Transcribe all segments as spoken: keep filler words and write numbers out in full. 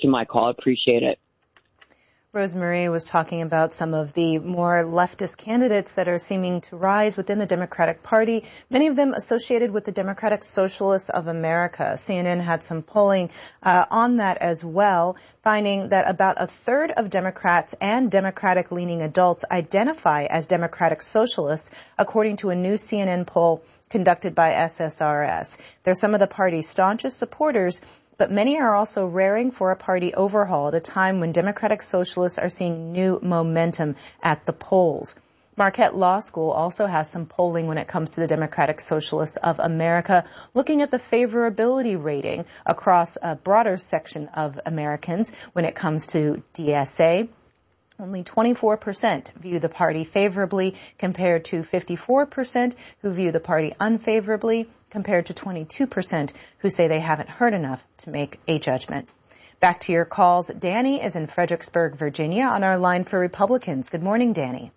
to my call. I appreciate it. Rosemarie was talking about some of the more leftist candidates that are seeming to rise within the Democratic Party, many of them associated with the Democratic Socialists of America. C N N had some polling uh, on that as well, finding that about a third of Democrats and Democratic-leaning adults identify as Democratic Socialists, according to a new C N N poll conducted by S S R S. They're some of the party's staunchest supporters, but many are also raring for a party overhaul at a time when Democratic Socialists are seeing new momentum at the polls. Marquette Law School also has some polling when it comes to the Democratic Socialists of America, looking at the favorability rating across a broader section of Americans when it comes to D S A. Only twenty-four percent view the party favorably compared to fifty-four percent who view the party unfavorably, compared to twenty-two percent who say they haven't heard enough to make a judgment. Back to your calls. Danny is in Fredericksburg, Virginia, on our line for Republicans. Good morning, Danny.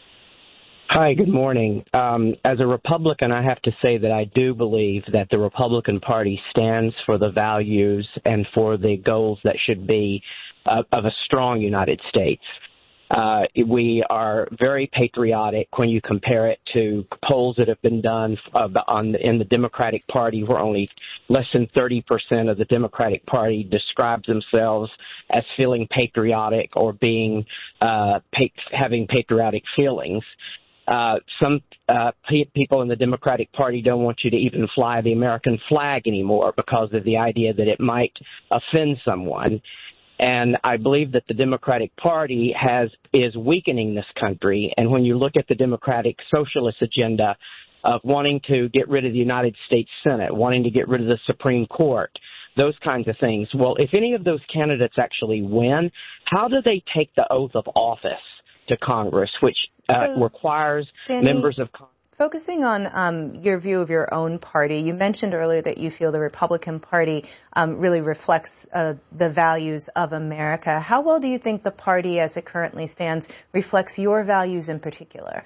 Hi, good morning. Um, as a Republican, I have to say that I do believe that the Republican Party stands for the values and for the goals that should be uh, of a strong United States. Uh, we are very patriotic when you compare it to polls that have been done uh, on the, in the Democratic Party, where only less than thirty percent of the Democratic Party describes themselves as feeling patriotic or being uh, pa- having patriotic feelings. Uh, some uh, pe- people in the Democratic Party don't want you to even fly the American flag anymore because of the idea that it might offend someone. And I believe that the Democratic Party has is weakening this country. And when you look at the Democratic Socialist agenda of wanting to get rid of the United States Senate, wanting to get rid of the Supreme Court, those kinds of things. Well, if any of those candidates actually win, how do they take the oath of office to Congress, which uh, so, requires Danny, members of Congress? Focusing on um, your view of your own party, you mentioned earlier that you feel the Republican Party um, really reflects uh, the values of America. How well do you think the party, as it currently stands, reflects your values in particular?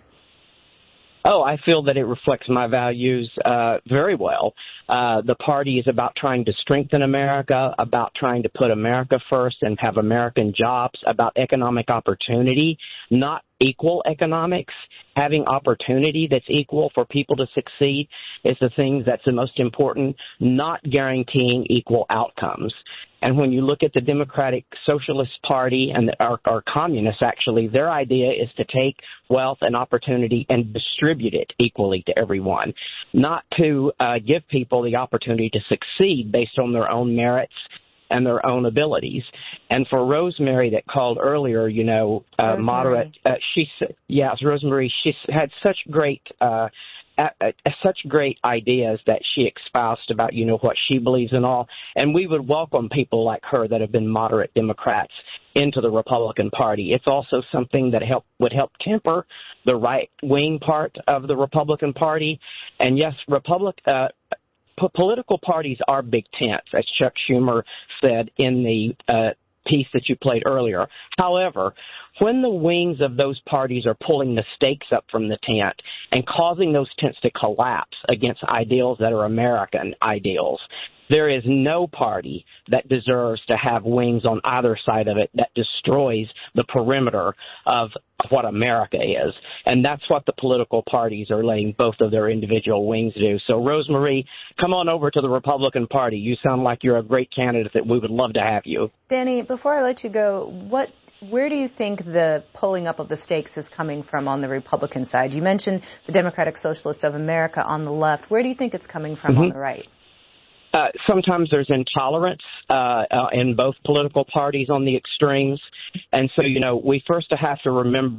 Oh, I feel that it reflects my values uh, very well. Uh, the party is about trying to strengthen America, about trying to put America first and have American jobs, about economic opportunity, not equal economics. Having opportunity that's equal for people to succeed is the thing that's the most important, not guaranteeing equal outcomes. And when you look at the Democratic Socialist Party and the, our, our communists, actually, their idea is to take wealth and opportunity and distribute it equally to everyone, not to uh, give people the opportunity to succeed based on their own merits and their own abilities. And for Rosemarie that called earlier, you know, uh, moderate, uh, she said, yes, Rosemarie, she had such great uh Uh, uh, such great ideas that she espoused about, you know, what she believes in all. And we would welcome people like her that have been moderate Democrats into the Republican Party. It's also something that help, would help temper the right-wing part of the Republican Party. And, yes, Republic, uh, p- political parties are big tents, as Chuck Schumer said in the uh, piece that you played earlier. However, when the wings of those parties are pulling the stakes up from the tent and causing those tents to collapse against ideals that are American ideals, there is no party that deserves to have wings on either side of it that destroys the perimeter of what America is. And that's what the political parties are letting both of their individual wings do. So, Rosemarie, come on over to the Republican Party. You sound like you're a great candidate that we would love to have you. Danny, before I let you go, what where do you think the pulling up of the stakes is coming from on the Republican side? You mentioned the Democratic Socialists of America on the left. Where do you think it's coming from mm-hmm. on the right? Uh, sometimes there's intolerance uh, uh, in both political parties on the extremes. And so, you know, we first have to remember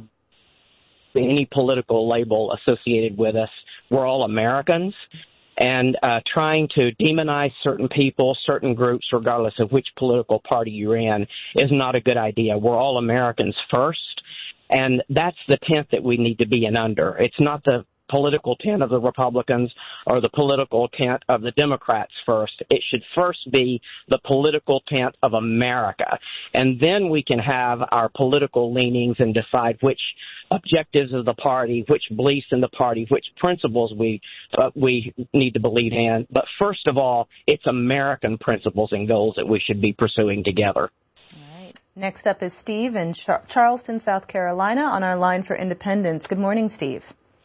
any political label associated with us, we're all Americans. And uh, trying to demonize certain people, certain groups, regardless of which political party you're in, is not a good idea. We're all Americans first, and that's the tent that we need to be in under. It's not the political tent of the Republicans or the political tent of the Democrats first. It should first be the political tent of America. And then we can have our political leanings and decide which objectives of the party, which beliefs in the party, which principles we uh, we need to believe in. But first of all, it's American principles and goals that we should be pursuing together. Next up is Steve in Char- Charleston, South Carolina, on our line for Independence. Good morning, Steve.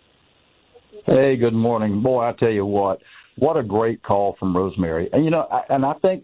Hey, good morning. Boy, I tell you what, what a great call from Rosemary. And, you know, I, and I think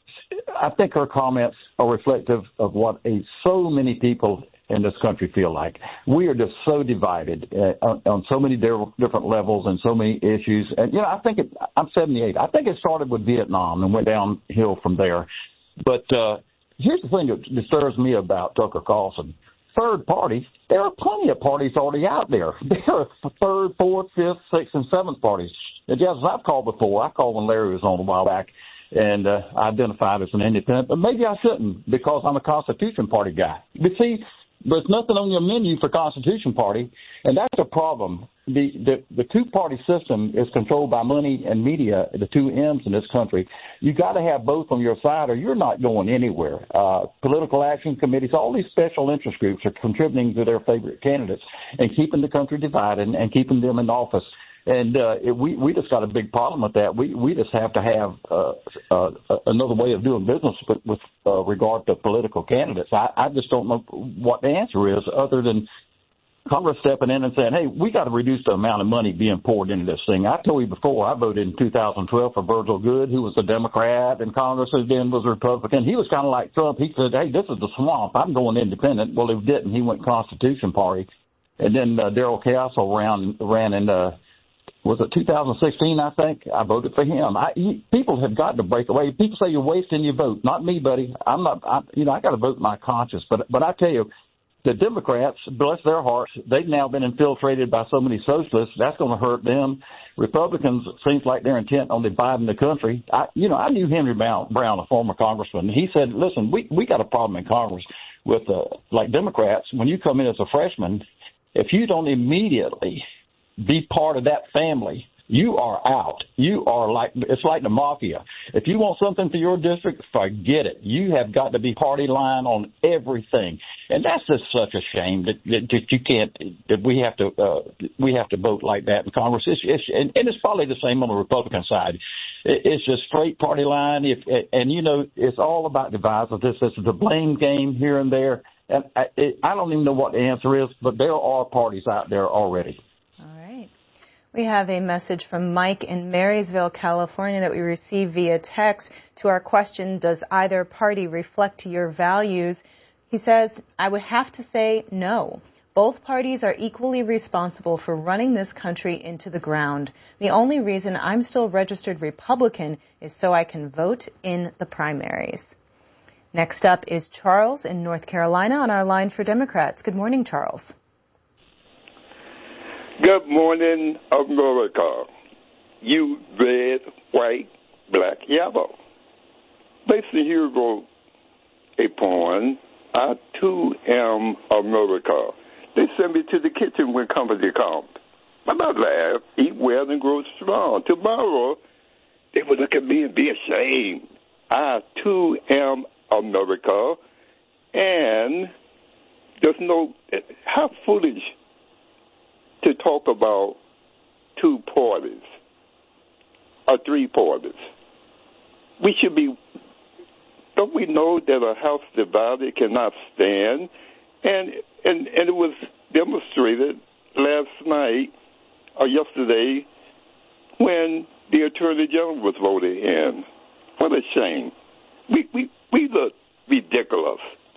I think her comments are reflective of what a, so many people in this country feel like. We are just so divided uh, on, on so many different levels and so many issues. And, you know, I think it, I'm seventy-eight. I think it started with Vietnam and went downhill from there. But uh, here's the thing that disturbs me about Tucker Carlson. Third parties, there are plenty of parties already out there. There are third, fourth, fifth, sixth, and seventh parties. And just as I've called before, I called when Larry was on a while back, and uh, I identified as an independent, but maybe I shouldn't because I'm a Constitution Party guy. But see, there's nothing on your menu for Constitution Party, and that's a problem. The, the the two-party system is controlled by money and media, the two M's in this country. You got to have both on your side, or you're not going anywhere. Uh, political action committees, all these special interest groups are contributing to their favorite candidates and keeping the country divided and keeping them in office. And uh, it, we we just got a big problem with that. We we just have to have uh, uh, another way of doing business with, with uh, regard to political candidates. I, I just don't know what the answer is other than Congress stepping in and saying, hey, we got to reduce the amount of money being poured into this thing. I told you before, I voted in two thousand twelve for Virgil Goode, who was a Democrat, and Congress then was a Republican. He was kind of like Trump. He said, hey, this is the swamp. I'm going independent. Well, he didn't. He went Constitution Party. And then uh, Darrell Castle ran, ran in uh, was it two thousand sixteen, I think? I voted for him. I, he, people have got to break away. People say you're wasting your vote. Not me, buddy. I'm not, I, you know, I got to vote my conscience. But, but I tell you, the Democrats, bless their hearts, they've now been infiltrated by so many socialists. That's going to hurt them. Republicans, it seems like they're intent on dividing the country. I, you know, I knew Henry Brown, a former congressman. He said, listen, we, we got a problem in Congress with, uh, like Democrats, when you come in as a freshman, if you don't immediately be part of that family, you are out. You are like, it's like the mafia. If you want something for your district, forget it. You have got to be party line on everything. And that's just such a shame that, that, that you can't, that we have to, uh, we have to vote like that in Congress. It's, it's, and, and it's probably the same on the Republican side. It, it's just straight party line. If, and, you know, it's all about divisiveness. It's the blame game here and there. And I, it, I don't even know what the answer is, but there are parties out there already. All right. We have a message from Mike in Marysville, California that we received via text to our question, does either party reflect your values? He says, I would have to say no. Both parties are equally responsible for running this country into the ground. The only reason I'm still registered Republican is so I can vote in the primaries. Next up is Charles in North Carolina on our line for Democrats. Good morning, Charles. Good morning, America. You red, white, black, yellow. Basically, here goes a poem. I, too, am America. They send me to the kitchen when company comes. But I laugh, eat well, and grow strong. Tomorrow, they will look at me and be ashamed. I, too, am America. And there's no, how foolish to talk about two parties or three parties. We should be, don't we know that a house divided cannot stand? And and and it was demonstrated last night or yesterday when the Attorney General was voted in. What a shame. We we, we look ridiculous.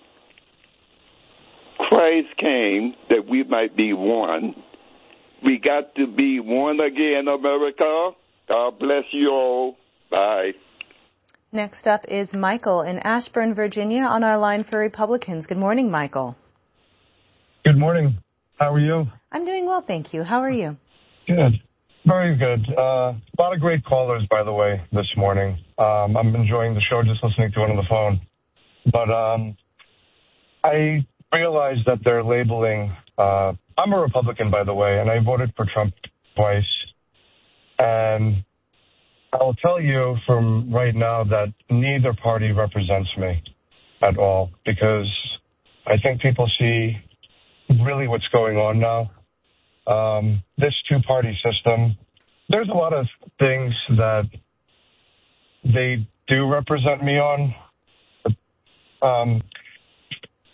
Christ came that we might be one. We got to be one again, America. God bless you all. Bye. Next up is Michael in Ashburn, Virginia, on our line for Republicans. Good morning, Michael. Good morning. How are you? I'm doing well, thank you. How are you? Good. Very good. Uh, a lot of great callers, by the way, this morning. Um, I'm enjoying the show just listening to it on the phone. But um, I realize that they're labeling... Uh, I'm a Republican, by the way, and I voted for Trump twice. And I'll tell you from right now that neither party represents me at all, because I think people see really what's going on now. Um, this two-party system, there's a lot of things that they do represent me on. Um,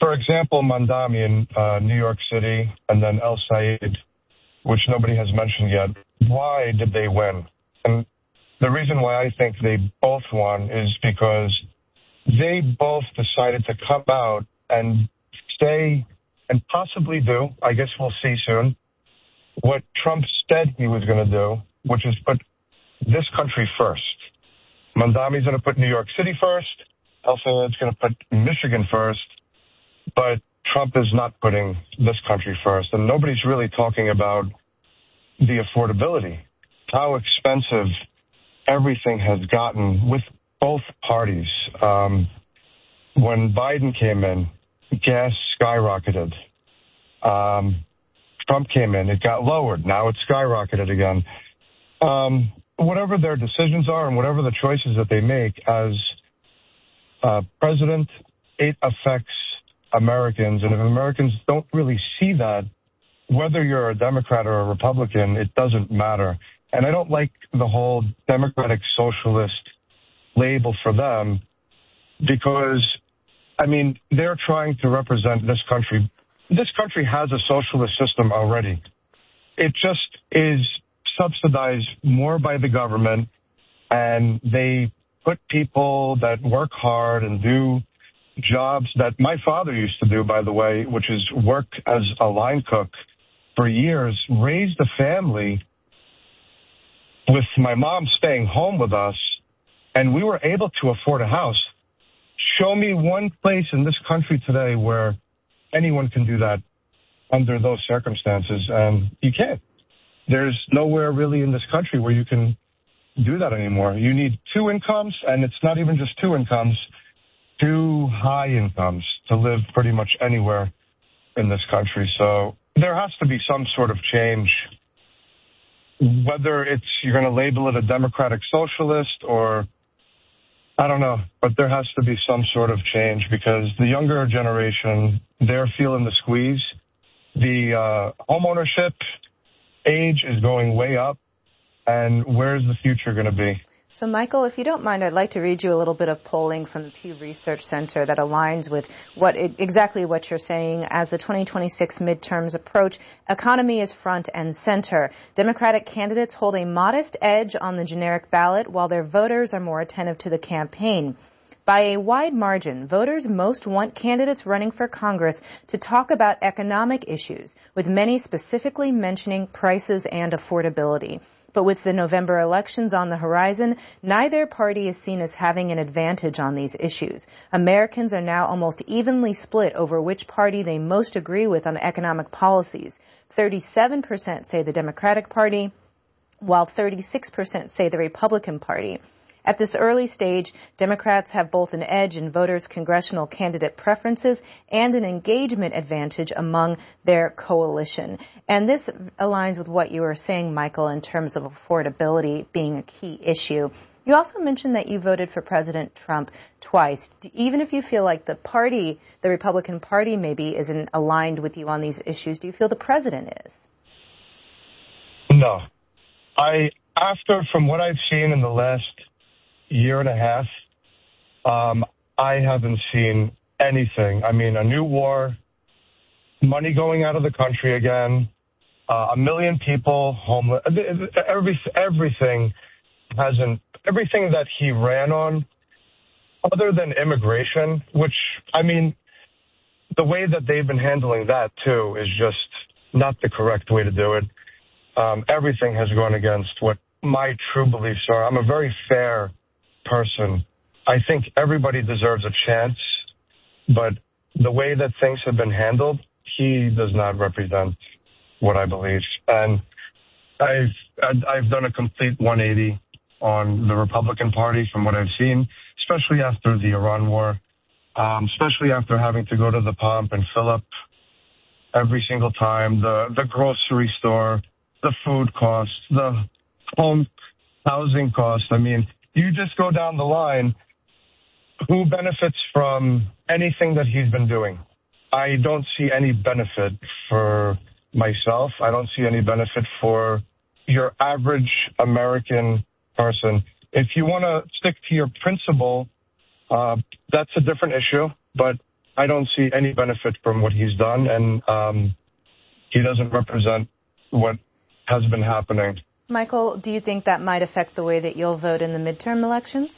for example, Mandami in uh, New York City and then El Sayed, which nobody has mentioned yet, why did they win? And the reason why I think they both won is because they both decided to come out and say and possibly do, I guess we'll see soon, what Trump said he was going to do, which is put this country first. Mandami's going to put New York City first. El Sayed's going to put Michigan first. But Trump is not putting this country first. And nobody's really talking about the affordability, how expensive everything has gotten with both parties. Um, when Biden came in, gas skyrocketed. Um, Trump came in, it got lowered. Now it's skyrocketed again. Um, whatever their decisions are and whatever the choices that they make as uh, president, it affects Americans. And if Americans don't really see that, whether you're a Democrat or a Republican, it doesn't matter. And I don't like the whole Democratic Socialist label for them because, I mean, they're trying to represent this country. This country has a socialist system already. It just is subsidized more by the government, and they put people that work hard and do jobs that my father used to do, by the way, which is work as a line cook for years, raised a family with my mom staying home with us, and we were able to afford a house. Show me one place in this country today where anyone can do that under those circumstances, and you can't. There's nowhere really in this country where you can do that anymore. You need two incomes, and it's not even just two incomes, two high incomes to live pretty much anywhere in this country. So there has to be some sort of change, whether it's you're going to label it a democratic socialist or I don't know, but there has to be some sort of change because the younger generation, they're feeling the squeeze. The uh, homeownership age is going way up, and where's the future going to be? So, Michael, if you don't mind, I'd like to read you a little bit of polling from the Pew Research Center that aligns with what it, exactly what you're saying. As the twenty twenty-six midterms approach, economy is front and center. Democratic candidates hold a modest edge on the generic ballot, while their voters are more attentive to the campaign. By a wide margin, voters most want candidates running for Congress to talk about economic issues, with many specifically mentioning prices and affordability. But with the November elections on the horizon, neither party is seen as having an advantage on these issues. Americans are now almost evenly split over which party they most agree with on economic policies. thirty-seven percent say the Democratic Party, while thirty-six percent say the Republican Party. At this early stage, Democrats have both an edge in voters' congressional candidate preferences and an engagement advantage among their coalition. And this aligns with what you were saying, Michael, in terms of affordability being a key issue. You also mentioned that you voted for President Trump twice. Even if you feel like the party, the Republican Party maybe isn't aligned with you on these issues, do you feel the president is? No. I, after, from what I've seen in the last year and a half, um, I haven't seen anything. I mean, a new war, money going out of the country again, uh, a million people homeless. Every, everything hasn't, everything that he ran on, other than immigration, which, I mean, the way that they've been handling that, too, is just not the correct way to do it. Um, everything has gone against what my true beliefs are. I'm a very fair person. I think everybody deserves a chance, but the way that things have been handled, he does not represent what I believe. And I've I've done a complete one eighty on the Republican Party from what I've seen, especially after the Iran war, um, especially after having to go to the pump and fill up every single time, the, the grocery store, the food costs, the home housing costs. I mean, you just go down the line, who benefits from anything that he's been doing? I don't see any benefit for myself. I don't see any benefit for your average American person. If you want to stick to your principle, uh, that's a different issue. But I don't see any benefit from what he's done, and um, he doesn't represent what has been happening. Michael, do you think that might affect the way that you'll vote in the midterm elections?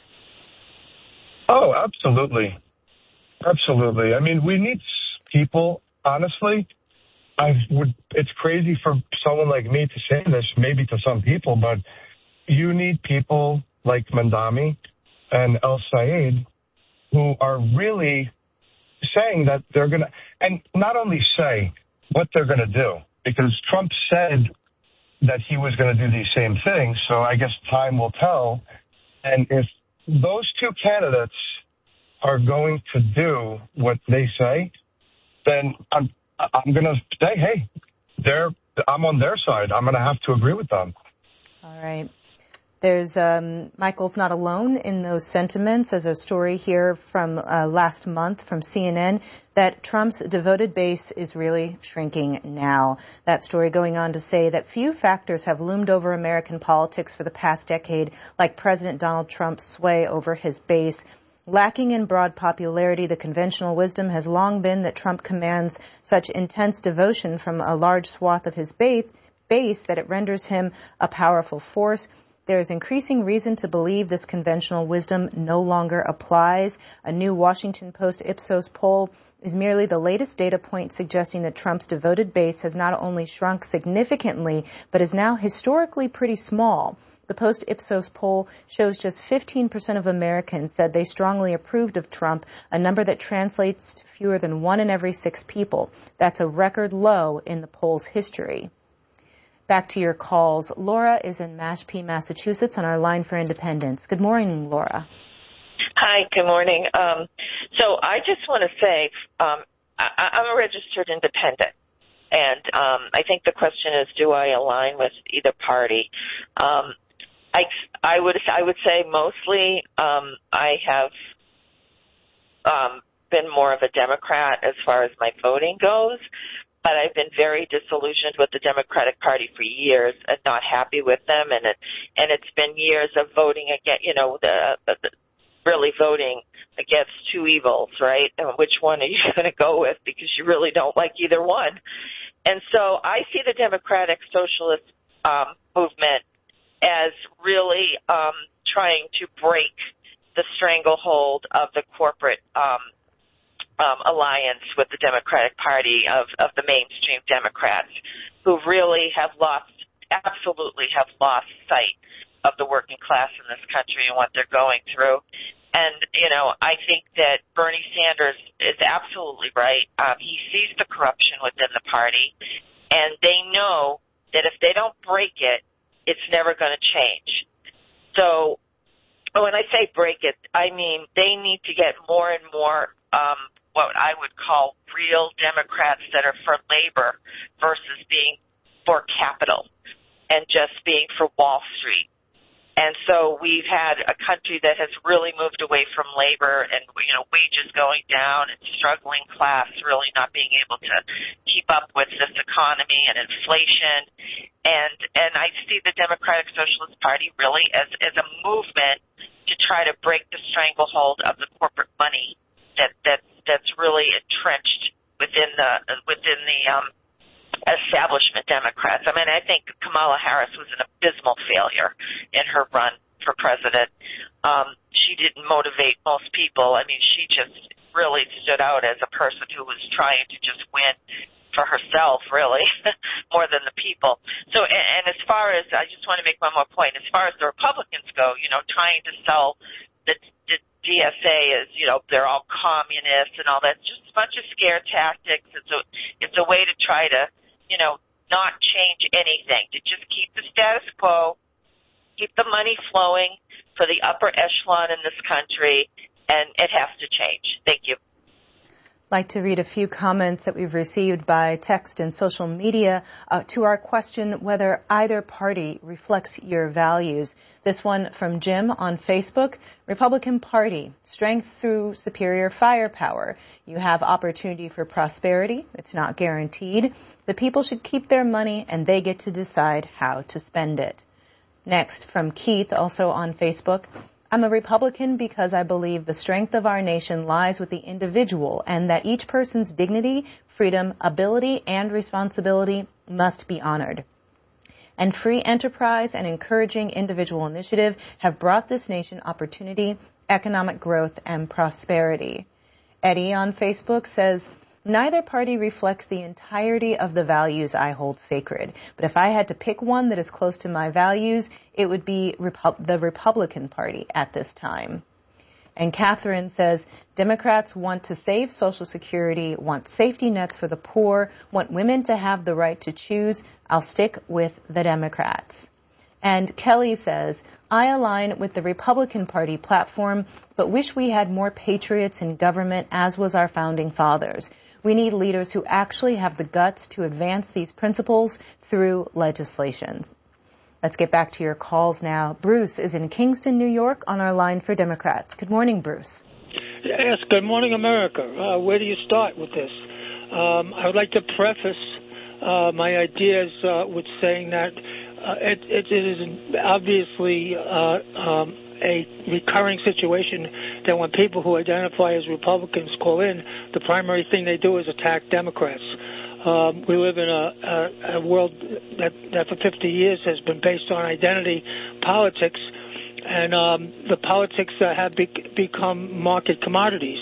Oh, absolutely. Absolutely. I mean, we need people, honestly. I would. It's crazy for someone like me to say this, maybe to some people, but you need people like Mamdani and El Sayed who are really saying that they're going to, and not only say what they're going to do, because Trump said that he was going to do these same things, so I guess time will tell. And if those two candidates are going to do what they say, then I'm I'm going to say, hey, they're I'm on their side. I'm going to have to agree with them. All right. There's um, Michael's not alone in those sentiments. There's a story here from uh, last month from C N N that Trump's devoted base is really shrinking now. That story going on to say that few factors have loomed over American politics for the past decade like President Donald Trump's sway over his base. Lacking in broad popularity, the conventional wisdom has long been that Trump commands such intense devotion from a large swath of his base, base that it renders him a powerful force. There is increasing reason to believe this conventional wisdom no longer applies. A new Washington Post Ipsos poll is merely the latest data point suggesting that Trump's devoted base has not only shrunk significantly, but is now historically pretty small. The Post Ipsos poll shows just fifteen percent of Americans said they strongly approved of Trump, a number that translates to fewer than one in every six people. That's a record low in the poll's history. Back to your calls. Laura is in Mashpee, Massachusetts, on our line for Independence. Good morning, Laura. Hi, good morning. Um, so I just want to say um, I, I'm a registered independent, and um, I think the question is, do I align with either party? Um, I, I would I would say mostly um, I have um, been more of a Democrat as far as my voting goes. But I've been very disillusioned with the Democratic Party for years and not happy with them. And it, and it's been years of voting against, you know, the, the really voting against two evils, right? And which one are you going to go with? Because you really don't like either one. And so I see the Democratic Socialist um, movement as really um, trying to break the stranglehold of the corporate um Um, alliance with the Democratic Party of, of the mainstream Democrats, who really have lost, absolutely have lost sight of the working class in this country and what they're going through. And, you know, I think that Bernie Sanders is absolutely right. Um, he sees the corruption within the party, and they know that if they don't break it, it's never going to change. So when I say break it, I mean they need to get more and more um, what I would call real Democrats that are for labor versus being for capital and just being for Wall Street. And so we've had a country that has really moved away from labor and, you know, wages going down and struggling class really not being able to keep up with this economy and inflation. And, and I see the Democratic Socialist Party really as, as a movement to try to break the stranglehold of the corporate money that, that, that's really entrenched within the within the um, establishment Democrats. I mean, I think Kamala Harris was an abysmal failure in her run for president. Um, she didn't motivate most people. I mean, she just really stood out as a person who was trying to just win for herself, really, more than the people. So, and, and as far as, I just want to make one more point, as far as the Republicans go, you know, trying to sell the, the D S A is, you know, they're all communists and all that. It's just a bunch of scare tactics. It's a, it's a way to try to, you know, not change anything, to just keep the status quo, keep the money flowing for the upper echelon in this country, and it has to change. Thank you. I'd like to read a few comments that we've received by text and social media uh, to our question whether either party reflects your values. This one from Jim on Facebook. Republican Party, strength through superior firepower. You have opportunity for prosperity. It's not guaranteed. The people should keep their money and they get to decide how to spend it. Next from Keith, also on Facebook. I'm a Republican because I believe the strength of our nation lies with the individual and that each person's dignity, freedom, ability, and responsibility must be honored. And free enterprise and encouraging individual initiative have brought this nation opportunity, economic growth, and prosperity. Eddie on Facebook says, neither party reflects the entirety of the values I hold sacred. But if I had to pick one that is close to my values, it would be Repu- the Republican Party at this time. And Catherine says, Democrats want to save Social Security, want safety nets for the poor, want women to have the right to choose. I'll stick with the Democrats. And Kelly says, I align with the Republican Party platform, but wish we had more patriots in government, as was our founding fathers. We need leaders who actually have the guts to advance these principles through legislation. Let's get back to your calls now. Bruce is in Kingston, New York, on our line for Democrats. Good morning, Bruce. Yes, good morning, America. Uh, where do you start with this? Um, I would like to preface uh, my ideas uh, with saying that uh, it, it is obviously uh, um, a recurring situation that when people who identify as Republicans call in, the primary thing they do is attack Democrats. Um, we live in a, a, a world that, that for fifty years has been based on identity politics, and um, the politics uh, have be- become market commodities.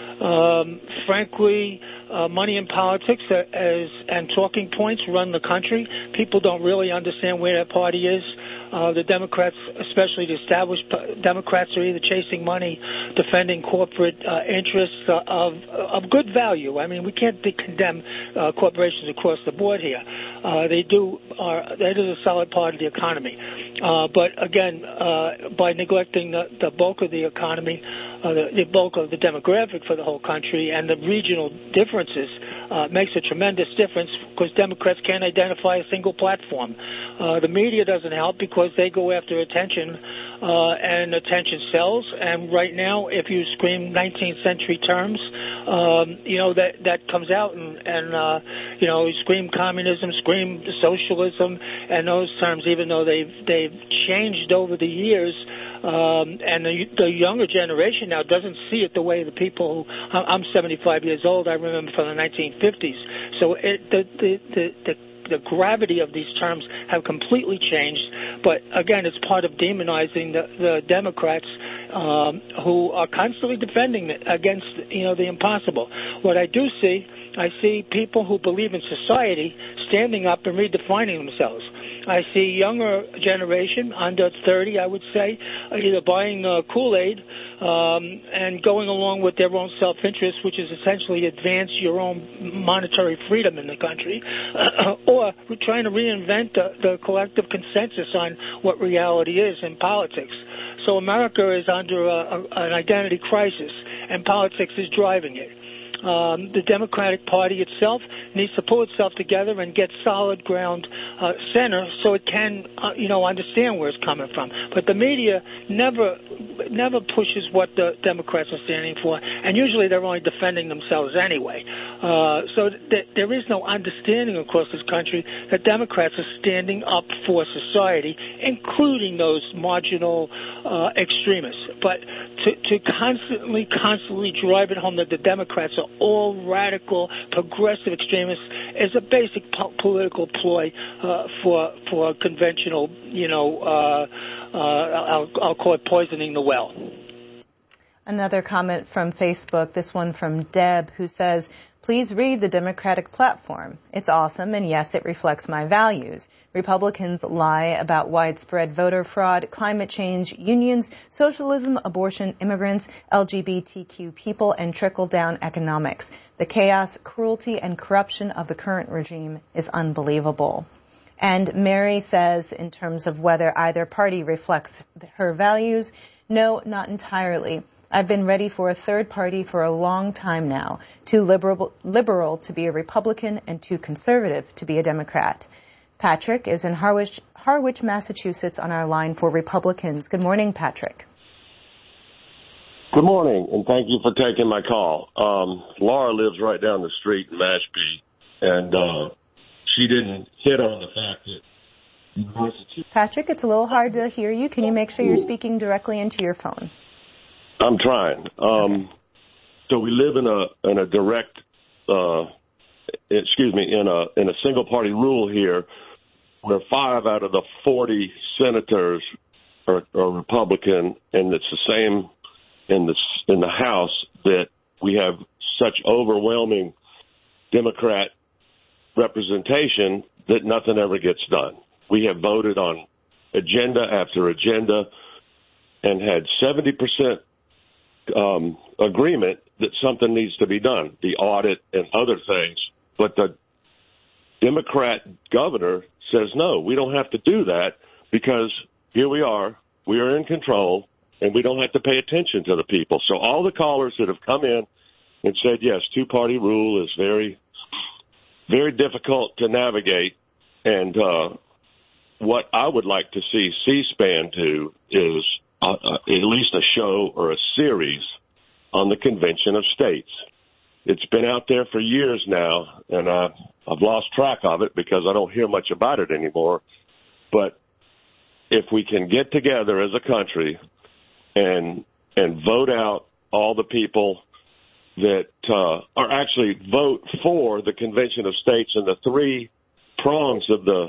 Um, frankly, uh, money in politics uh, as, and talking points run the country. People don't really understand where their party is. Uh, the Democrats, especially the established Democrats, are either chasing money, defending corporate uh, interests uh, of of good value. I mean, we can't de- condemn uh, corporations across the board here. Uh, they do are that is a solid part of the economy. Uh, but again, uh, by neglecting the, the bulk of the economy, uh, the, the bulk of the demographic for the whole country, and the regional differences, uh, makes a tremendous difference because Democrats can't identify a single platform. Uh, the media doesn't help because they go after attention, uh, and attention sells. And right now, if you scream nineteenth century terms, um, you know, that, that comes out and, and uh, you know, you scream communism, scream socialism, and those terms, even though they've, they've changed over the years, um, and the, the younger generation now doesn't see it the way the people who, I'm seventy-five years old, I remember from the nineteen fifties. So it, the, the, the, the The gravity of these terms have completely changed, but again, it's part of demonizing the, the Democrats, um, who are constantly defending it against, you know, the impossible. What I do see, I see people who believe in society standing up and redefining themselves. I see younger generation, under thirty, I would say, either buying uh, Kool-Aid um, and going along with their own self-interest, which is essentially advance your own monetary freedom in the country, or we're trying to reinvent the, the collective consensus on what reality is in politics. So America is under a, a, an identity crisis, and politics is driving it. Um, the Democratic Party itself needs to pull itself together and get solid ground uh, center so it can, uh, you know, understand where it's coming from. But the media never never pushes what the Democrats are standing for, and usually they're only defending themselves anyway. Uh, so th- there is no understanding across this country that Democrats are standing up for society, including those marginal uh, extremists. But to, to constantly, constantly drive it home that the Democrats are all radical, progressive extremists is a basic po- political ploy uh, for for conventional, you know, uh, uh, I'll, I'll call it poisoning the well. Another comment from Facebook, this one from Deb, who says, please read the Democratic platform. It's awesome, and yes, it reflects my values. Republicans lie about widespread voter fraud, climate change, unions, socialism, abortion, immigrants, L G B T Q people, and trickle-down economics. The chaos, cruelty, and corruption of the current regime is unbelievable. And Mary says, in terms of whether either party reflects her values, no, not entirely. I've been ready for a third party for a long time now, too liberal, liberal to be a Republican and too conservative to be a Democrat. Patrick is in Harwich, Harwich, Massachusetts, on our line for Republicans. Good morning, Patrick. Good morning, and thank you for taking my call. Um, Laura lives right down the street in Mashpee, and uh, she didn't hit on the fact that Patrick, it's a little hard to hear you. Can you make sure you're speaking directly into your phone? I'm trying. Um, okay. So we live in a in a direct, uh, excuse me, in a in a single party rule here, where five out of the forty senators are, are Republican, and it's the same in the in the House, that we have such overwhelming Democrat representation that nothing ever gets done. We have voted on agenda after agenda and had seventy percent um, agreement that something needs to be done, the audit and other things. But the Democrat governor says, no, we don't have to do that because here we are, we are in control, and we don't have to pay attention to the people. So all the callers that have come in and said, yes, two-party rule is very, very difficult to navigate. And uh, what I would like to see C-SPAN do is uh, uh, at least a show or a series on the Convention of States. It's been out there for years now, and uh, I've lost track of it because I don't hear much about it anymore. But if we can get together as a country and and vote out all the people that uh, are actually vote for the Convention of States and the three prongs of the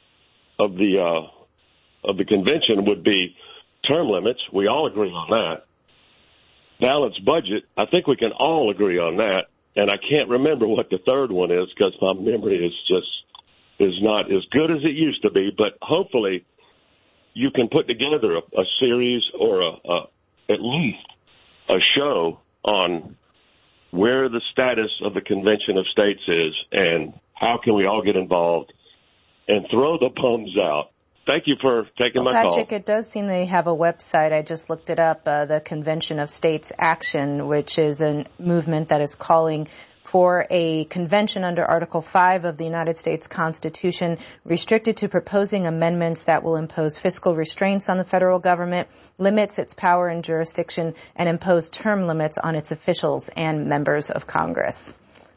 of the uh, of the convention would be term limits. We all agree on that. Balanced budget. I think we can all agree on that. And I can't remember what the third one is because my memory is just is not as good as it used to be. But hopefully, you can put together a, a series or a, a at least a show on where the status of the Convention of States is and how can we all get involved and throw the bums out. Thank you for taking well, my Patrick, call. Patrick, it does seem they have a website. I just looked it up, uh, the Convention of States Action, which is a movement that is calling for a convention under Article five of the United States Constitution restricted to proposing amendments that will impose fiscal restraints on the federal government, limits its power and jurisdiction, and impose term limits on its officials and members of Congress.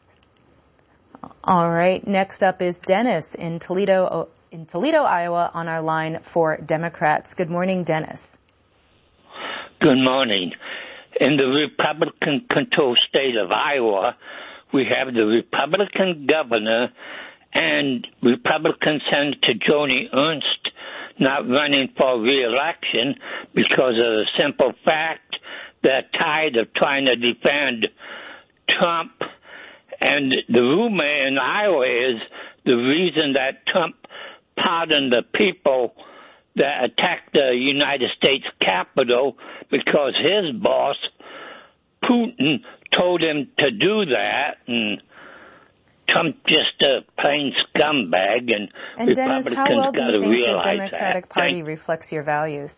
All right. Next up is Dennis in Toledo, in Toledo, Iowa, on our line for Democrats. Good morning, Dennis. Good morning. In the Republican-controlled state of Iowa, we have the Republican governor and Republican Senator Joni Ernst not running for re-election because of the simple fact they're tired of trying to defend Trump. And the rumor in Iowa is the reason that Trump pardoned the people that attacked the United States Capitol because his boss, Putin, told him to do that, and Trump just a plain scumbag, and, and Republicans Dennis, how well got do you to think realize the Democratic that. Party Thank reflects your values?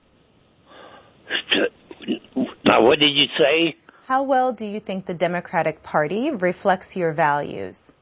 Now, what did you say? How well do you think the Democratic Party reflects your values?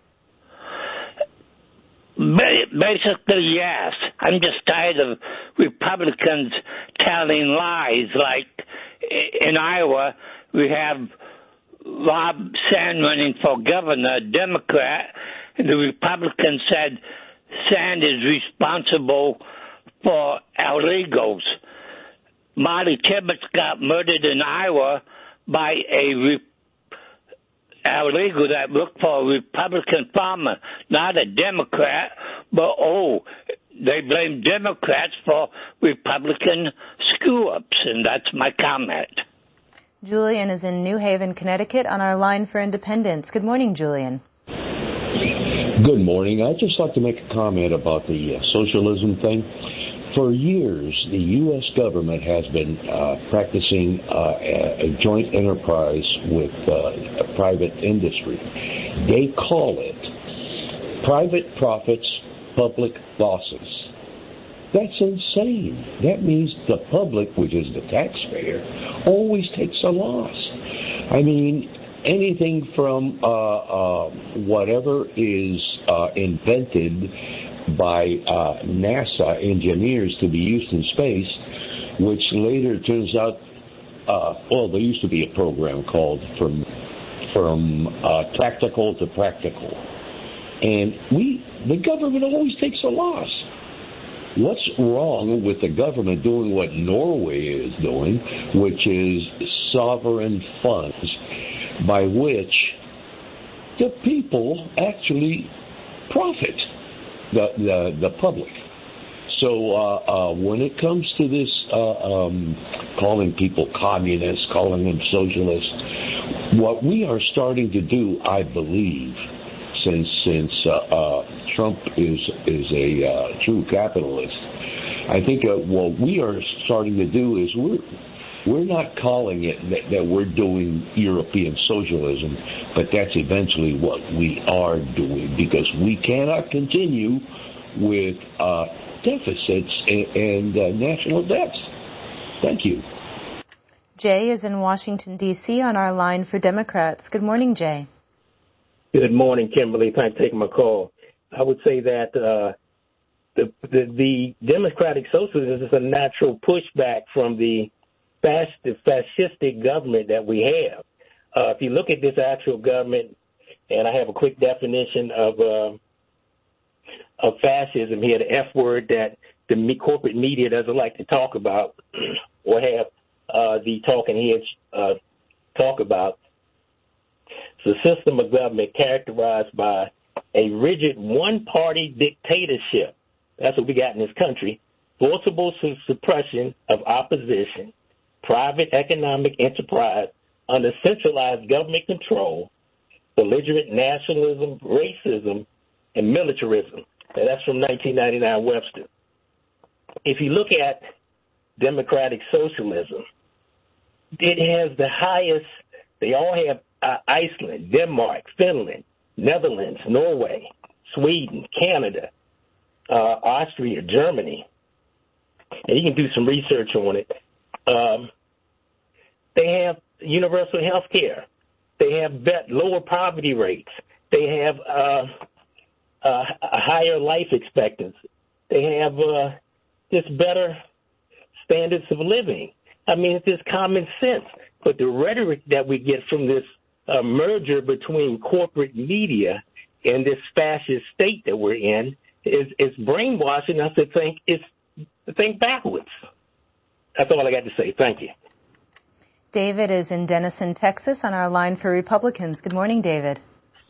Basically, yes. I'm just tired of Republicans telling lies. Like in Iowa, we have Rob Sand running for governor, a Democrat, and the Republican said Sand is responsible for illegals. Marty Tibbetts got murdered in Iowa by a re- illegal that worked for a Republican farmer, not a Democrat, but, oh, they blame Democrats for Republican screw-ups, and that's my comment. Julian is in New Haven, Connecticut, on our line for Independence. Good morning, Julian. Good morning. I'd just like to make a comment about the uh, socialism thing. For years, the U S government has been uh, practicing uh, a joint enterprise with uh, private industry. They call it private profits, public losses. That's insane. That means the public, which is the taxpayer, always takes a loss. I mean, anything from uh, uh, whatever is uh, invented by uh, NASA engineers to be used in space, which later turns out, uh, well, there used to be a program called From from uh, Tactical to Practical. And we, the government always takes a loss. What's wrong with the government doing what Norway is doing, which is sovereign funds by which the people actually profit, the the, the public? So uh, uh, when it comes to this, uh, um, calling people communists, calling them socialists, what we are starting to do, I believe, since since uh, uh, Trump is is a uh, true capitalist, I think uh, what we are starting to do is we're we're not calling it that, that we're doing European socialism, but that's eventually what we are doing, because we cannot continue with uh, deficits and, and uh, national debts. Thank you. Jay is in Washington, D C on our line for Democrats. Good morning, Jay. Good morning, Kimberly. Thanks for taking my call. I would say that uh, the, the the democratic socialism is a natural pushback from the fast, the fascistic government that we have. Uh, if you look at this actual government, and I have a quick definition of uh, of fascism here, the F word that the me- corporate media doesn't like to talk about or have uh, the talking heads uh, talk about. It's a system of government characterized by a rigid one-party dictatorship. That's what we got in this country. Forcible su- suppression of opposition, private economic enterprise under centralized government control, belligerent nationalism, racism, and militarism. And that's from nineteen ninety-nine Webster. If you look at democratic socialism, it has the highest, they all have uh, Iceland, Denmark, Finland, Netherlands, Norway, Sweden, Canada, uh, Austria, Germany. And you can do some research on it. Um, they have universal health care. They have bet- lower poverty rates. They have uh, uh, a higher life expectancy. They have uh, just better standards of living. I mean, it's just common sense. But the rhetoric that we get from this uh, merger between corporate media and this fascist state that we're in is, is brainwashing us to think it's to think backwards. That's all I got to say. Thank you. David is in Denison, Texas on our line for Republicans. Good morning, David.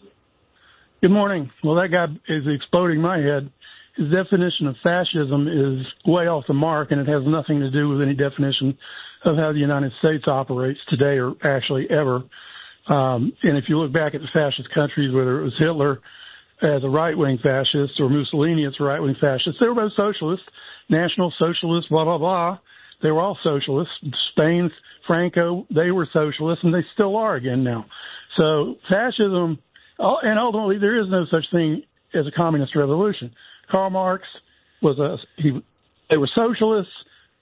Good morning. Well, that guy is exploding my head. His definition of fascism is way off the mark, and it has nothing to do with any definition of how the United States operates today or actually ever. Um, and if you look back at the fascist countries, whether it was Hitler as a right-wing fascist or Mussolini as a right-wing fascist, they were both socialists, national socialists, blah, blah, blah. They were all socialists. Spain's Franco, they were socialists, and they still are again now. So fascism, and ultimately there is no such thing as a communist revolution. Karl Marx was a, he, they were socialists.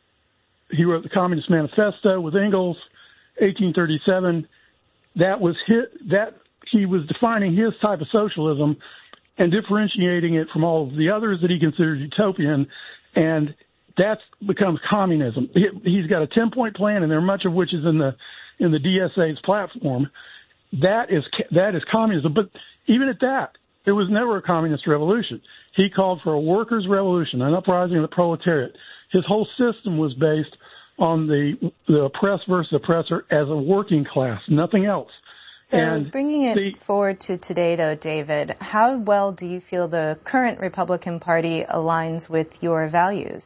He wrote the Communist Manifesto with Engels, eighteen thirty-seven. That was his, that he was defining his type of socialism and differentiating it from all of the others that he considered utopian, and that becomes communism. He, he's got a ten-point plan, and there much of which is in the in the D S A's platform. That is that is communism. But even at that, it was never a communist revolution. He called for a workers' revolution, an uprising of the proletariat. His whole system was based on the the oppressed versus oppressor as a working class, nothing else. So and bringing it the, forward to today, though, David, how well do you feel the current Republican Party aligns with your values?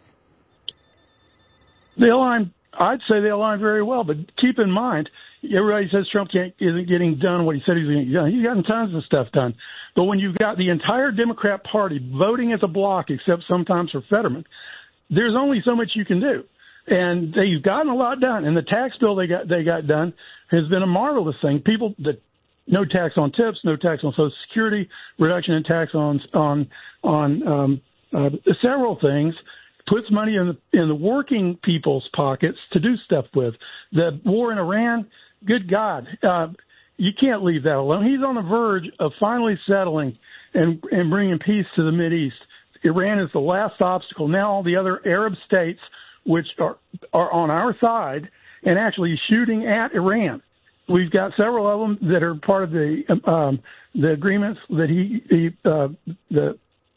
They align, I'd say they align very well, but keep in mind, everybody says Trump can't, isn't getting done what he said he was going to get done. He's gotten tons of stuff done. But when you've got the entire Democrat Party voting as a block, except sometimes for Fetterman, there's only so much you can do. And they've gotten a lot done. And the tax bill they got they got done has been a marvelous thing. People, the, no tax on tips, no tax on Social Security, reduction in tax on on on um, uh, several things. Puts money in the, in the working people's pockets to do stuff with. The war in Iran, good God, uh, you can't leave that alone. He's on the verge of finally settling and, and bringing peace to the Mideast. Iran is the last obstacle. Now all the other Arab states, which are, are on our side, and actually shooting at Iran. We've got several of them that are part of the um, the agreements that he, he uh, the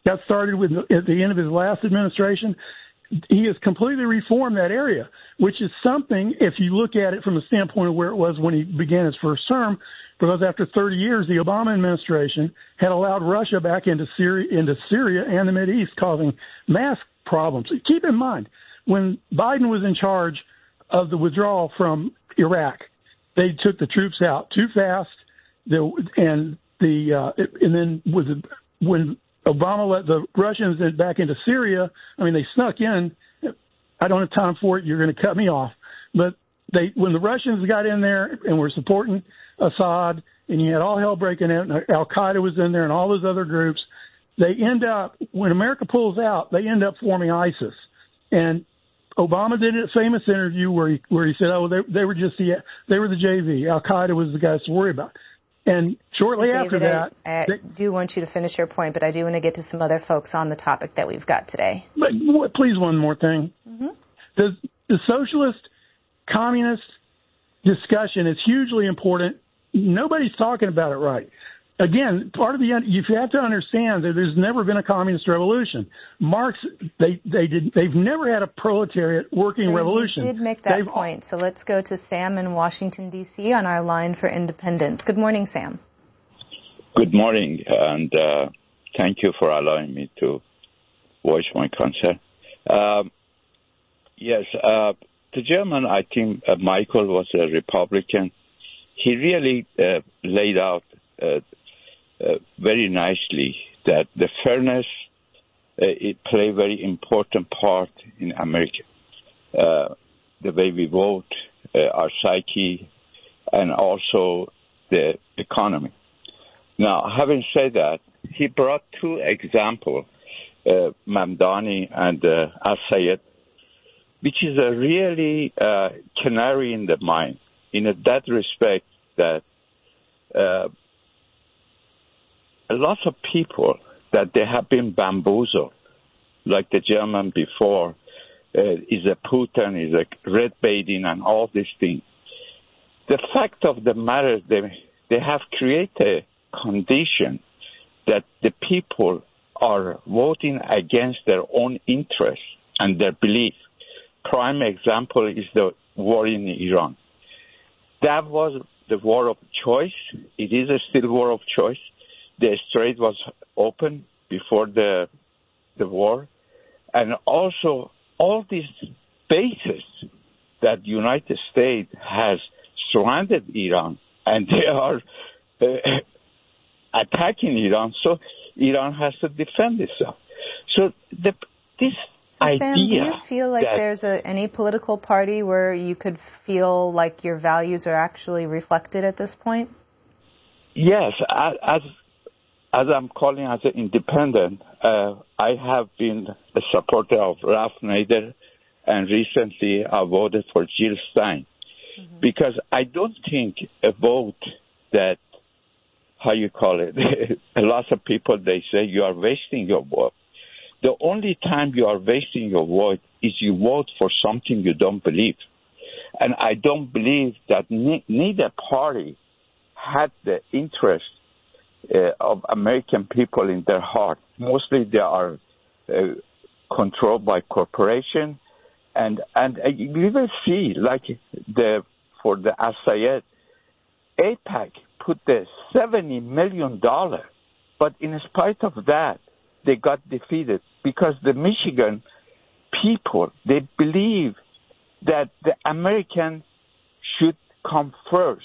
got started with at the end of his last administration. He has completely reformed that area, which is something, if you look at it from the standpoint of where it was when he began his first term, because after thirty years, the Obama administration had allowed Russia back into Syria, into Syria and the Mideast, causing mass problems. Keep in mind, when Biden was in charge of the withdrawal from Iraq, they took the troops out too fast, the, and the uh, and then was when Obama let the Russians back into Syria. I mean, they snuck in. I don't have time for it. You're going to cut me off. But they, when the Russians got in there and were supporting Assad, and you had all hell breaking out, and Al Qaeda was in there, and all those other groups, they end up, when America pulls out, they end up forming ISIS. And Obama did a famous interview where he where he said, "Oh, they they were just the they were the J V. Al Qaeda was the guys to worry about." And shortly David, after that, I, I they, do want you to finish your point, but I do want to get to some other folks on the topic that we've got today. But please, one more thing: mm-hmm. the the socialist, communist discussion is hugely important. Nobody's talking about it right. Again, part of the you have to understand that there's never been a communist revolution. Marx, they they did they've never had a proletariat working so revolution. You did make that they've, point. So let's go to Sam in Washington D C on our line for independence. Good morning, Sam. Good morning, and uh, thank you for allowing me to voice my concern. Um, yes, uh, the gentleman, I think uh, Michael was a Republican. He really uh, laid out uh, Uh, very nicely that the fairness uh, it play a very important part in America. Uh, the way we vote, uh, our psyche, and also the economy. Now, having said that, he brought two examples, uh, Mamdani and uh, Al-Sayed, which is a really uh, canary in the mine, in a, that respect that uh, a lot of people that they have been bamboozled, like the gentleman before, uh, is a Putin, is a red baiting, and all these things. The fact of the matter, they they have created a condition that the people are voting against their own interests and their belief. Prime example is the war in Iran. That was the war of choice. It is a still war of choice. The strait was open before the the war, and also all these bases that the United States has surrounded Iran, and they are uh, attacking Iran. So Iran has to defend itself. So the, this so idea. Sam, do you feel like there's a, any political party where you could feel like your values are actually reflected at this point? Yes, as As I'm calling as an independent, uh, I have been a supporter of Ralph Nader, and recently I voted for Jill Stein, mm-hmm. because I don't think a vote that, how you call it, a lot of people, they say you are wasting your vote. The only time you are wasting your vote is you vote for something you don't believe. And I don't believe that ne- neither party had the interest Uh, of American people in their heart. Mostly they are uh, controlled by corporation, and and uh, you will see, like the for the Al-Sayed, AIPAC put the seventy million dollars, but in spite of that, they got defeated because the Michigan people, they believe that the American should come first.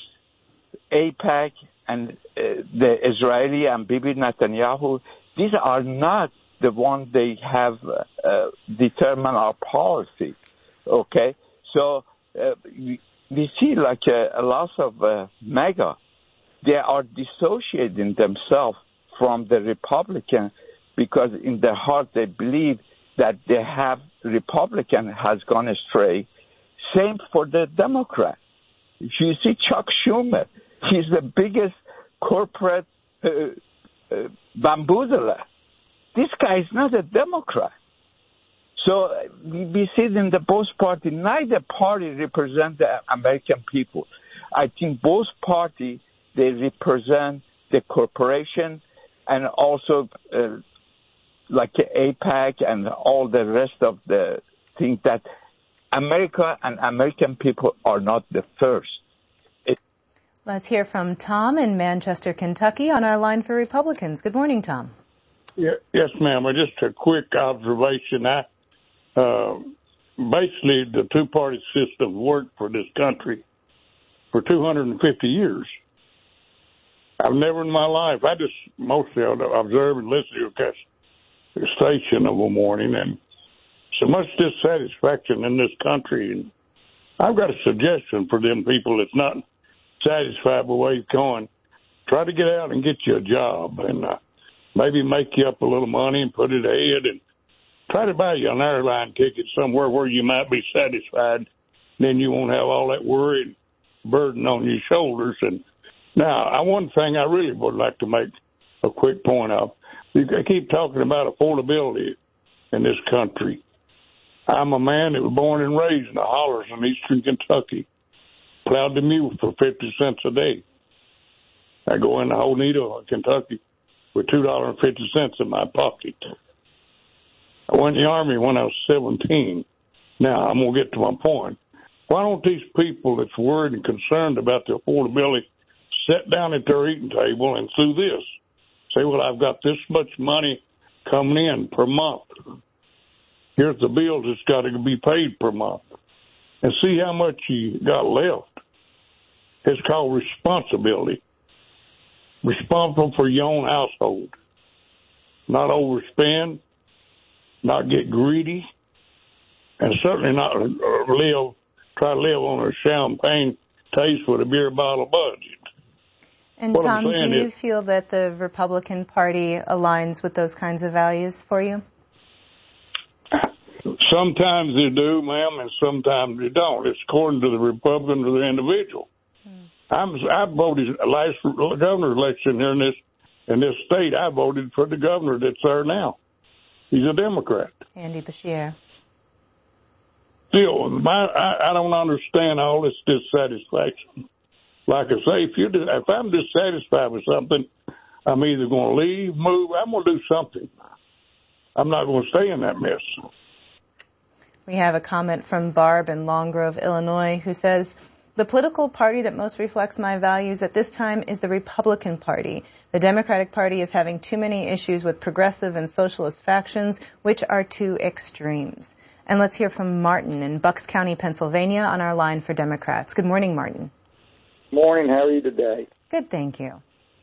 AIPAC and uh, the Israeli and Bibi Netanyahu, these are not the ones they have uh, determined our policy, okay? So uh, we, we see like a, a lot of uh, MAGA, they are dissociating themselves from the Republican because in their heart they believe that they have, Republican has gone astray. Same for the Democrat. If you see Chuck Schumer, he's the biggest corporate uh, uh, bamboozler. This guy is not a Democrat. So we, we see it in the both parties. Neither party represent the American people. I think both parties, they represent the corporation and also uh, like AIPAC and all the rest of the things that America and American people are not the first. It- Let's hear from Tom in Manchester, Kentucky, on our line for Republicans. Good morning, Tom. Yeah, yes, ma'am. Well, just a quick observation. I, uh, basically, the two-party system worked for this country for two hundred fifty years. I've never in my life, I just mostly observe and listen to the station of a morning, and so much dissatisfaction in this country. And I've got a suggestion for them people that's not satisfied with the way it's going. Try to get out and get you a job, and uh, maybe make you up a little money and put it ahead, and try to buy you an airline ticket somewhere where you might be satisfied. Then you won't have all that worry and burden on your shoulders. And now, one thing I really would like to make a quick point of, you keep talking about affordability in this country. I'm a man that was born and raised in the hollers in eastern Kentucky, plowed the mule for fifty cents a day. I go into Oneida, Kentucky, with two dollars and fifty cents in my pocket. I went in the Army when I was seventeen. Now, I'm going to get to my point. Why don't these people that's worried and concerned about the affordability sit down at their eating table and through this, say, well, I've got this much money coming in per month. Here's the bills that's got to be paid per month. And see how much you got left. It's called responsibility. Responsible for your own household. Not overspend, not get greedy, and certainly not live, try to live on a champagne taste with a beer bottle budget. And what Tom, do you is, feel that the Republican Party aligns with those kinds of values for you? Sometimes they do, ma'am, and sometimes they don't. It's according to the Republican or the individual. Hmm. I'm, I voted last governor's election here in this in this state. I voted for the governor that's there now. He's a Democrat. Andy Beshear. Still, my, I, I don't understand all this dissatisfaction. Like I say, if you if I'm dissatisfied with something, I'm either going to leave, move. I'm going to do something. I'm not going to stay in that mess. We have a comment from Barb in Long Grove, Illinois, who says, the political party that most reflects my values at this time is the Republican Party. The Democratic Party is having too many issues with progressive and socialist factions, which are two extremes. And let's hear from Martin in Bucks County, Pennsylvania, on our line for Democrats. Good morning, Martin. Morning. How are you today? Good, thank you.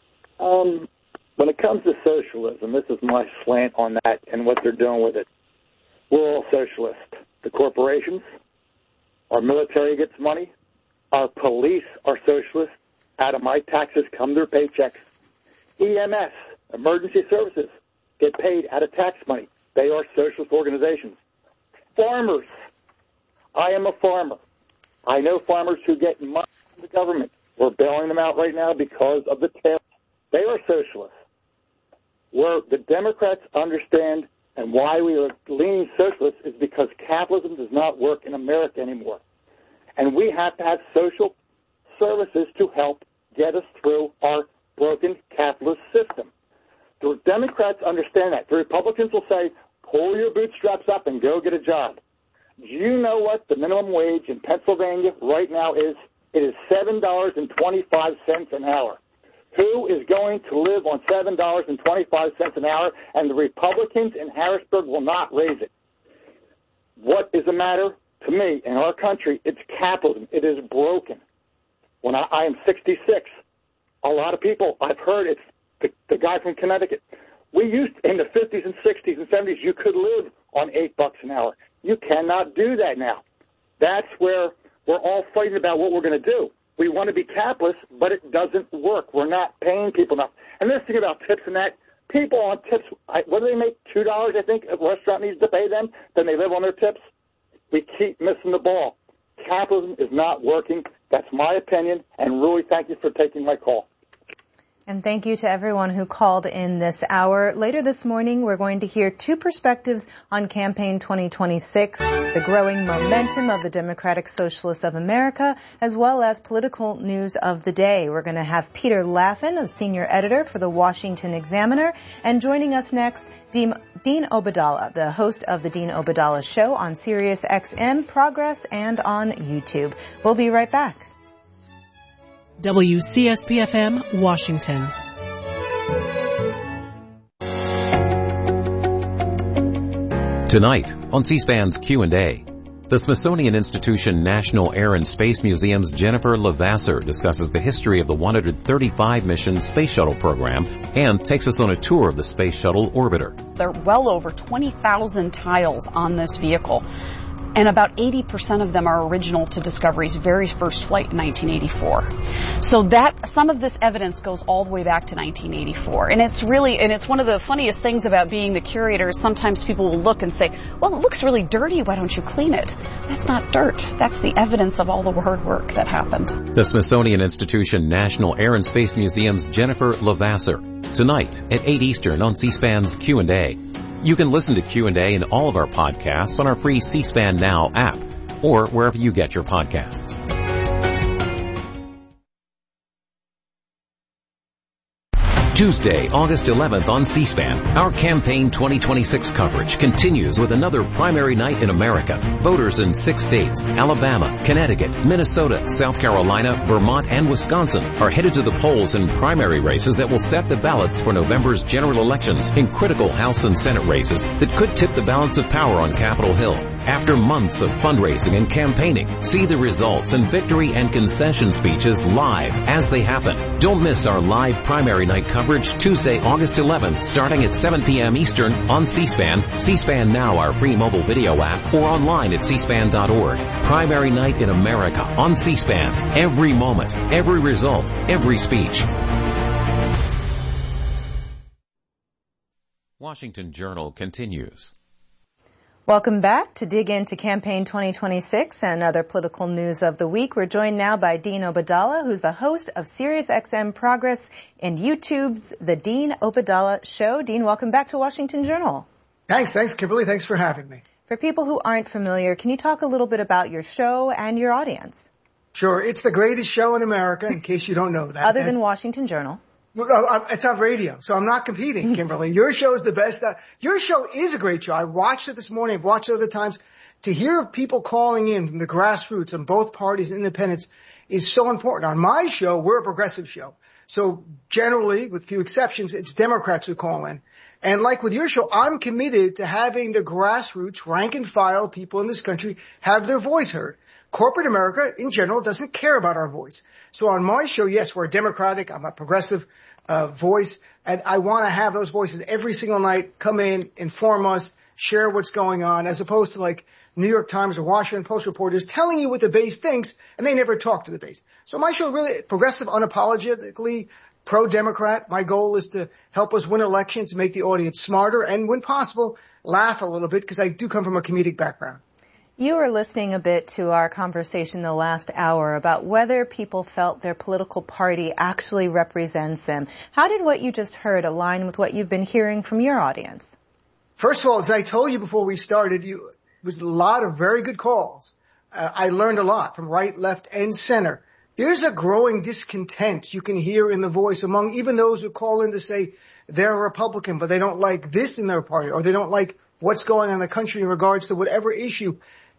Um, when it comes to socialism, this is my slant on that and what they're doing with it. We're all socialists. The corporations, our military gets money, our police are socialists. Out of my taxes come their paychecks. E M S, emergency services, get paid out of tax money. They are socialist organizations. Farmers. I am a farmer. I know farmers who get money from the government. We're bailing them out right now because of the tariffs. They are socialists. Where the Democrats understand and why we are leaning socialist is because capitalism does not work in America anymore. And we have to have social services to help get us through our broken capitalist system. The Democrats understand that. The Republicans will say, pull your bootstraps up and go get a job. Do you know what the minimum wage in Pennsylvania right now is? It is seven dollars and twenty-five cents an hour. Who is going to live on seven dollars and twenty-five cents an hour? And the Republicans in Harrisburg will not raise it. What is the matter? To me, in our country, it's capitalism. It is broken. When I, I am sixty-six, a lot of people, I've heard it's the, the guy from Connecticut. We used, in the fifties and sixties and seventies, you could live on eight bucks an hour. You cannot do that now. That's where we're all fighting about what we're going to do. We want to be capitalists, but it doesn't work. We're not paying people enough. And this thing about tips and that, people on tips, I, what do they make, two dollars, I think, a restaurant needs to pay them, then they live on their tips? We keep missing the ball. Capitalism is not working. That's my opinion, and really thank you for taking my call. And thank you to everyone who called in this hour. Later this morning, we're going to hear two perspectives on Campaign twenty twenty-six, the growing momentum of the Democratic Socialists of America, as well as political news of the day. We're going to have Peter Laffin, a senior editor for the Washington Examiner, and joining us next, Dean, Dean Obeidallah, the host of the Dean Obeidallah Show on Sirius X M, Progress, and on YouTube. We'll be right back. W C S P F M, Washington. Tonight on C-SPAN's Q and A, the Smithsonian Institution National Air and Space Museum's Jennifer Levasseur discusses the history of the one hundred thirty-five mission Space Shuttle program and takes us on a tour of the Space Shuttle orbiter. There are well over twenty thousand tiles on this vehicle, and about eighty percent of them are original to Discovery's very first flight in nineteen eighty-four. So that, some of this evidence goes all the way back to nineteen eighty-four. And it's really, and it's one of the funniest things about being the curator is sometimes people will look and say, well, it looks really dirty, why don't you clean it? That's not dirt. That's the evidence of all the hard work that happened. The Smithsonian Institution National Air and Space Museum's Jennifer Levasseur, tonight at eight Eastern on C-SPAN's Q and A. You can listen to Q and A and all of our podcasts on our free C-SPAN Now app or wherever you get your podcasts. Tuesday, August eleventh on C-SPAN, our Campaign twenty twenty-six coverage continues with another primary night in America. Voters in six states, Alabama, Connecticut, Minnesota, South Carolina, Vermont, and Wisconsin are headed to the polls in primary races that will set the ballots for November's general elections in critical House and Senate races that could tip the balance of power on Capitol Hill. After months of fundraising and campaigning, see the results and victory and concession speeches live as they happen. Don't miss our live primary night coverage Tuesday, August eleventh, starting at seven p.m. Eastern on C-SPAN, C-SPAN Now, our free mobile video app, or online at c span dot org. Primary night in America on C-SPAN. Every moment, every result, every speech. Washington Journal continues. Welcome back to dig into Campaign twenty twenty-six and other political news of the week. We're joined now by Dean Obeidallah, who's the host of Sirius X M Progress and YouTube's The Dean Obeidallah Show. Dean, welcome back to Washington Journal. Thanks. Thanks, Kimberly. Thanks for having me. For people who aren't familiar, can you talk a little bit about your show and your audience? Sure. It's the greatest show in America, in case you don't know that. Other than Washington Journal. It's on radio, so I'm not competing, Kimberly. Your show is the best. Uh, your show is a great show. I watched it this morning. I've watched it other times. To hear people calling in from the grassroots on both parties and independents is so important. On my show, we're a progressive show. So generally, with few exceptions, it's Democrats who call in. And like with your show, I'm committed to having the grassroots, rank and file people in this country have their voice heard. Corporate America, in general, doesn't care about our voice. So on my show, yes, we're Democratic. I'm a progressive uh, voice. And I want to have those voices every single night come in, inform us, share what's going on, as opposed to like New York Times or Washington Post reporters telling you what the base thinks, and they never talk to the base. So my show really progressive, unapologetically pro-Democrat. My goal is to help us win elections, make the audience smarter, and when possible, laugh a little bit, because I do come from a comedic background. You were listening a bit to our conversation the last hour about whether people felt their political party actually represents them. How did what you just heard align with what you've been hearing from your audience? First of all, as I told you before we started, you, it was a lot of very good calls. Uh, I learned a lot from right, left, and center. There's a growing discontent you can hear in the voice among even those who call in to say they're a Republican, but they don't like this in their party, or they don't like what's going on in the country in regards to whatever issue.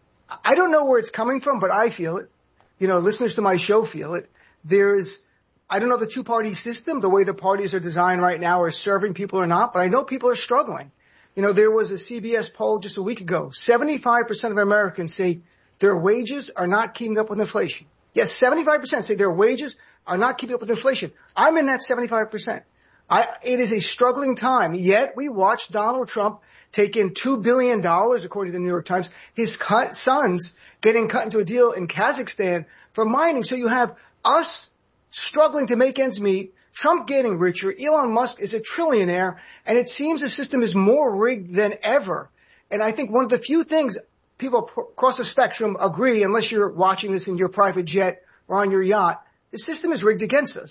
I don't know where it's coming from, but I feel it. You know, listeners to my show feel it. There's, I don't know the two-party system, the way the parties are designed right now are serving people or not, but I know people are struggling. You know, there was a C B S poll just a week ago. seventy-five percent of Americans say their wages are not keeping up with inflation. Yes, seventy-five percent say their wages are not keeping up with inflation. I'm in that seventy-five percent. I, it is a struggling time, yet we watched Donald Trump take in two billion dollars, according to the New York Times, his cut, sons getting cut into a deal in Kazakhstan for mining. So you have us struggling to make ends meet, Trump getting richer, Elon Musk is a trillionaire, and it seems the system is more rigged than ever. And I think one of the few things people across the spectrum agree, unless you're watching this in your private jet or on your yacht, the system is rigged against us.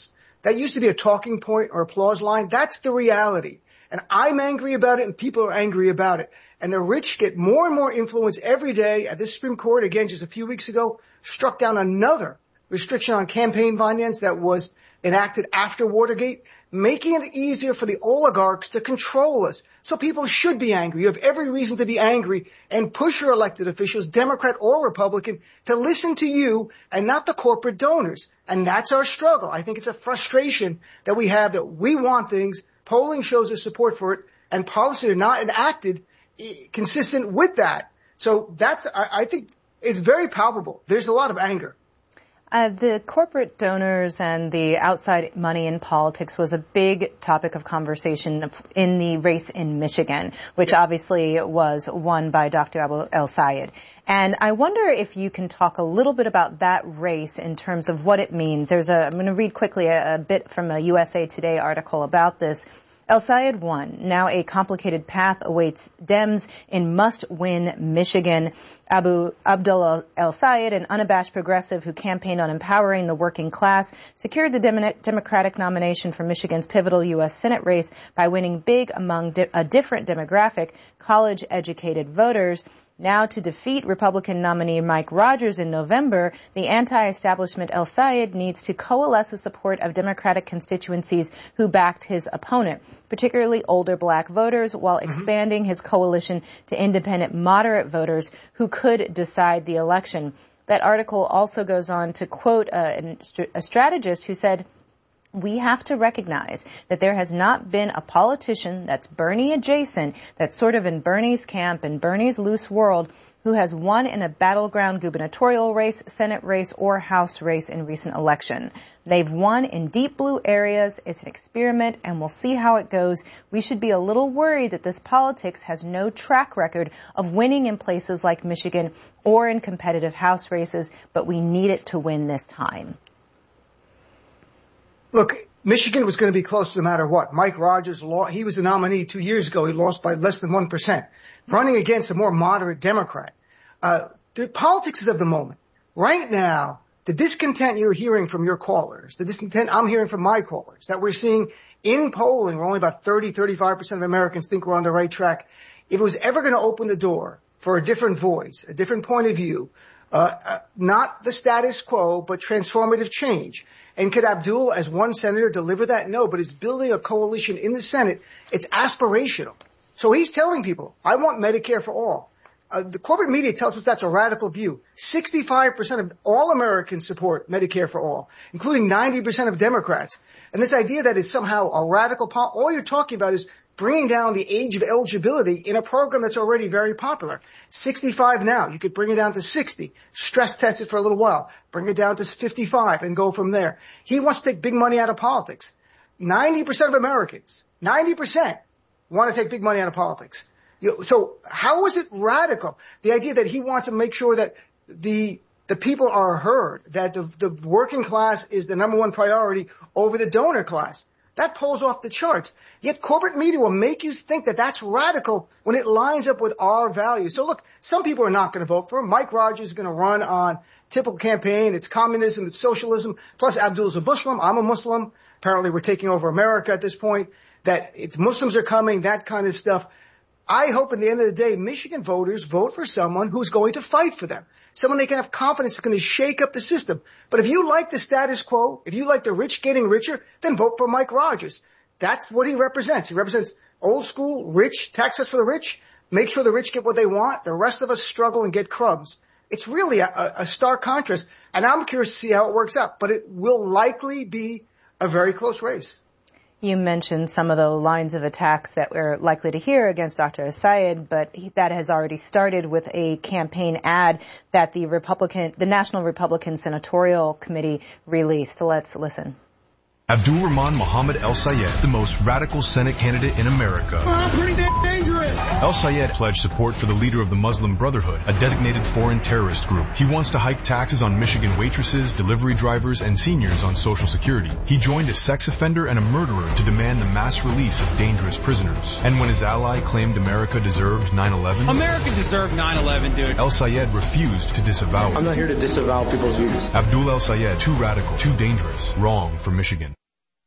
That used to be a talking point or applause line. That's the reality. And I'm angry about it, and people are angry about it. And the rich get more and more influence every day. At this Supreme Court, again, just a few weeks ago, struck down another restriction on campaign finance that was enacted after Watergate, making it easier for the oligarchs to control us. So people should be angry. You have every reason to be angry and push your elected officials, Democrat or Republican, to listen to you and not the corporate donors. And that's our struggle. I think it's a frustration that we have, that we want things. Polling shows us support for it, and policies are not enacted consistent with that. So that's, I, I think it's very palpable. There's a lot of anger. Uh, the corporate donors and the outside money in politics was a big topic of conversation in the race in Michigan, which obviously was won by Doctor Abu El-Sayed. And I wonder if you can talk a little bit about that race in terms of what it means. There's a, I'm going to read quickly a, a bit from a U S A Today article about this. El-Sayed won. Now a complicated path awaits Dems in must-win Michigan. Abu Abdul El-Sayed, an unabashed progressive who campaigned on empowering the working class, secured the Dem- Democratic nomination for Michigan's pivotal U S Senate race by winning big among di- a different demographic, college-educated voters. Now to defeat Republican nominee Mike Rogers in November, the anti-establishment El-Sayed needs to coalesce the support of Democratic constituencies who backed his opponent, particularly older black voters, while mm-hmm. expanding his coalition to independent moderate voters who could decide the election. That article also goes on to quote a, a strategist who said, "We have to recognize that there has not been a politician that's Bernie adjacent, that's sort of in Bernie's camp, in Bernie's loose world, who has won in a battleground gubernatorial race, Senate race, or House race in recent election. They've won in deep blue areas. It's an experiment, and we'll see how it goes. We should be a little worried that this politics has no track record of winning in places like Michigan or in competitive House races, but we need it to win this time." Look, Michigan was going to be close no matter what. Mike Rogers, he was the nominee two years ago. He lost by less than one percent. Running against a more moderate Democrat. Uh, the politics is of the moment. Right now, the discontent you're hearing from your callers, the discontent I'm hearing from my callers, that we're seeing in polling, where only about thirty, thirty-five percent of Americans think we're on the right track. If it was ever going to open the door for a different voice, a different point of view, uh, uh not the status quo, but transformative change. And could Abdul, as one senator, deliver that? No, but he's building a coalition in the Senate. It's aspirational. So he's telling people, I want Medicare for all. Uh, the corporate media tells us that's a radical view. sixty-five percent of all Americans support Medicare for all, including ninety percent of Democrats. And this idea that is somehow a radical, po- all you're talking about is bringing down the age of eligibility in a program that's already very popular. sixty-five now. You could bring it down to sixty. Stress test it for a little while. Bring it down to fifty-five and go from there. He wants to take big money out of politics. ninety percent of Americans, ninety percent want to take big money out of politics. You, so how is it radical? The idea that he wants to make sure that the the people are heard, that the, the working class is the number one priority over the donor class. That pulls off the charts. Yet corporate media will make you think that that's radical when it lines up with our values. So look, some people are not going to vote for him. Mike Rogers is going to run on typical campaign. It's communism, it's socialism. Plus Abdul's a Muslim. I'm a Muslim. Apparently we're taking over America at this point. That it's Muslims are coming, that kind of stuff. I hope at the end of the day, Michigan voters vote for someone who's going to fight for them. Someone they can have confidence is going to shake up the system. But if you like the status quo, if you like the rich getting richer, then vote for Mike Rogers. That's what he represents. He represents old school, rich, tax cuts for the rich, make sure the rich get what they want. The rest of us struggle and get crumbs. It's really a, a stark contrast. And I'm curious to see how it works out. But it will likely be a very close race. You mentioned some of the lines of attacks that we're likely to hear against Doctor El-Sayed, but he, that has already started with a campaign ad that the Republican, the National Republican Senatorial Committee released. Let's listen. Abdul Rahman Muhammad El-Sayed, the most radical Senate candidate in America. Oh, pretty dangerous. El-Sayed pledged support for the leader of the Muslim Brotherhood, a designated foreign terrorist group. He wants to hike taxes on Michigan waitresses, delivery drivers, and seniors on Social Security. He joined a sex offender and a murderer to demand the mass release of dangerous prisoners. And when his ally claimed America deserved nine eleven... America deserved nine eleven, dude. El-Sayed refused to disavow it. I'm not here to disavow people's views. Abdul El-Sayed, too radical, too dangerous, wrong for Michigan.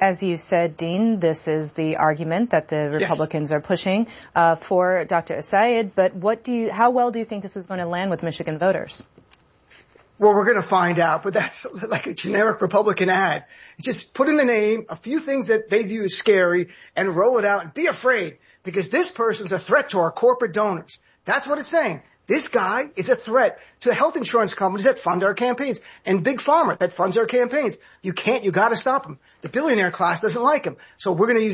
As you said, Dean, this is the argument that the Republicans yes. are pushing uh, for Doctor Essayed. But what do you, how well do you think this is going to land with Michigan voters? Well, we're going to find out, but that's like a generic Republican ad. Just put in the name, a few things that they view as scary, and roll it out and be afraid, because this person's a threat to our corporate donors. That's what it's saying. This guy is a threat to the health insurance companies that fund our campaigns and Big Pharma that funds our campaigns. You can't, you got to stop him. The billionaire class doesn't like him. So we're going to use